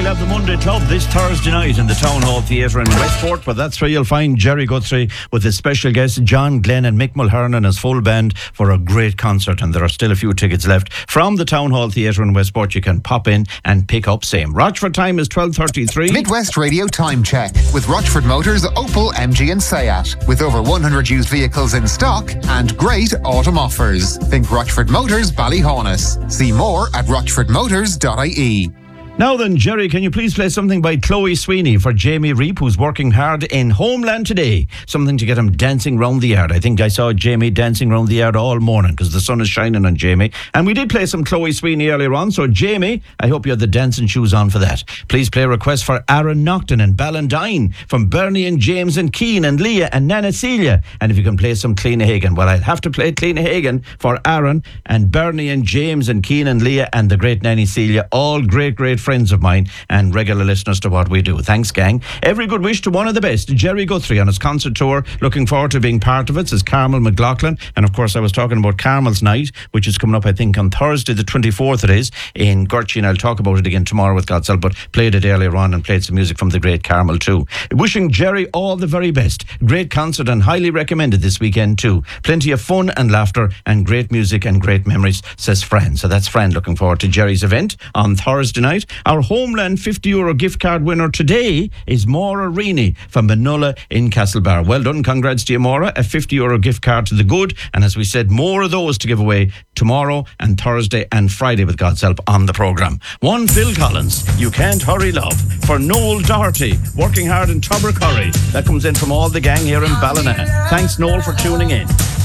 have the Monday Club this Thursday night in the Town Hall Theatre in Westport, but that's where you'll find Jerry Guthrie with his special guests John Glenn and Mick Mulhern and his full band for a great concert, and there are still a few tickets left from the Town Hall Theatre in Westport. You can pop in and pick up same. Rochford time is 12:33. Midwest Radio Time Check with Rochford Motors, Opel, MG and Seat. With over 100 used vehicles in stock and great autumn offers. Think Rochford Motors, Ballyhaunis. See more at rochfordmotors.ie. Now then, Jerry, can you please play something by Chloe Sweeney for Jamie Reap, who's working hard in Homeland today? Something to get him dancing round the yard. I think I saw Jamie dancing round the yard all morning because the sun is shining on Jamie. And we did play some Chloe Sweeney earlier on. So, Jamie, I hope you had the dancing shoes on for that. Please play a request for Aaron Nocton and Ballandine from Bernie and James and Keane and Leah and Nana Celia. And if you can play some Cliona Hagan. Well, I'll have to play Cliona Hagan for Aaron and Bernie and James and Keane and Leah and the great Nana Celia. All great friends of mine and regular listeners to what we do. Thanks, gang. Every good wish to one of the best, Jerry Guthrie on his concert tour. Looking forward to being part of it, says Carmel McLaughlin. And of course, I was talking about Carmel's night, which is coming up, I think, on Thursday the 24th it is, in Gurchy, and I'll talk about it again tomorrow with God's help, but played it earlier on and played some music from the great Carmel too. Wishing Jerry all the very best. Great concert and highly recommended this weekend too. Plenty of fun and laughter and great music and great memories, says Fran. So that's Fran looking forward to Jerry's event on Thursday night. Our Homeland €50 gift card winner today is Maura Reaney from Manola in Castlebar. Well done, congrats to you, Maura. A €50 gift card to the good, and as we said, more of those to give away tomorrow and Thursday and Friday with God's help on the programme. One Phil Collins, You Can't Hurry Love, for Noel Doherty, working hard in Tubbercurry. That comes in from all the gang here in Ballina. Thanks, Noel, for tuning in.